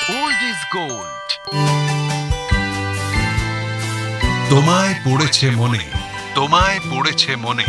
Old is gold. তোমায় পড়েছে মনে, তোমায় পড়েছে মনে,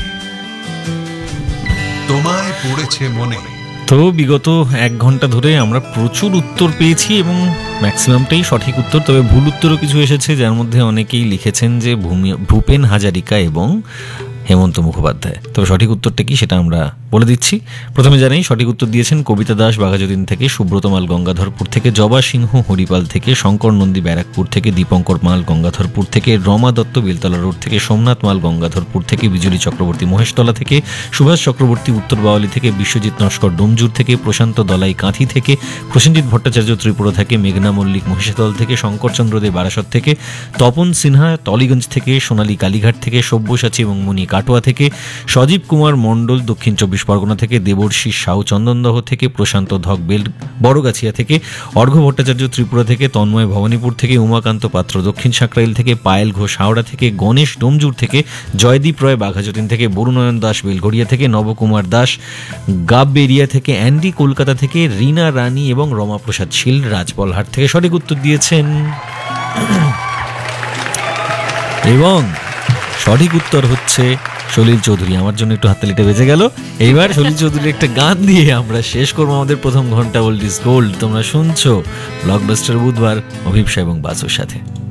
তোমায় পড়েছে মনে। তো বিগত 1 ঘন্টা ধরে আমরা প্রচুর উত্তর পেয়েছি এবং ম্যাক্সিমামটাই সঠিক উত্তর, তবে ভুল উত্তরও কিছু এসেছে, যার মধ্যে অনেকেই লিখেছেন যে ভূপেন হাজারিকা এবং হেমন্ত মুখোপাধ্যায়। তবে সঠিক উত্তরটা কি সেটা আমরা বলে দিচ্ছি। প্রথমে জানাই সঠিক উত্তর দিয়েছেন কবিতা দাস বাঘাযতীন থেকে, সুব্রত মাল গঙ্গাধরপুর থেকে, জবা সিংহ হরিপাল থেকে, শঙ্কর নন্দী ব্যারাকপুর থেকে, দীপঙ্কর মাল গঙ্গাধরপুর থেকে, রমা দত্ত বেলতলা রোড থেকে, সোমনাথ মাল গঙ্গাধরপুর থেকে, বিজলি চক্রবর্তী মহেশতলা থেকে, সুভাষ চক্রবর্তী উত্তর বাওয়ালি থেকে, বিশ্বজিৎ নস্কর ডোমজুর থেকে, প্রশান্ত দলাই কাঁথি থেকে, প্রসেনজিৎ ভট্টাচার্য ত্রিপুরা থেকে, মেঘনা মল্লিক মহিষাদল থেকে, শঙ্করচন্দ্র দে বারাসত থেকে, তপন সিনহা টলিগঞ্জ থেকে, সোনালী কালীঘাট থেকে, সব্যসাচী এবং মণি কাটোয়া থেকে, সজীব কুমার মণ্ডল দক্ষিণ 24 পরগনা থেকে, দেবর্ষী সাউ চন্দনদহ থেকে, প্রশান্ত ধক বেল বড়গাছিয়া থেকে, অর্ঘ্য ভট্টাচার্য ত্রিপুরা থেকে, তন্ময় ভবানীপুর থেকে, উমাকান্ত পাত্র দক্ষিণ সাঁকরাইল থেকে, পায়েল ঘোষ হাওড়া থেকে, গণেশ ডোমজুর থেকে, জয়দীপ রয় বাঘাযতীন থেকে, বরুণয়ন দাস বেলঘড়িয়া থেকে, নবকুমার দাস গাববেরিয়া থেকে, অ্যান্ডি কলকাতা থেকে, রীনা রানী এবং রমাপ্রসাদ শীল রাজপলহাট থেকে সঠিক উত্তর দিয়েছেন। এবং সঠিক উত্তর হচ্ছে সলিল চৌধুরী। আমার জন্য একটু হাততালিটা বেজে গেল। এইবার সলিল চৌধুরীর একটা গান দিয়ে আমরা শেষ করবো আমাদের প্রথম ঘন্টা ওল্ড ইজ গোল্ড। তোমরা শুনছো ব্লকবাস্টার বুধবার অভিপ্সা এবং বাসুর সাথে।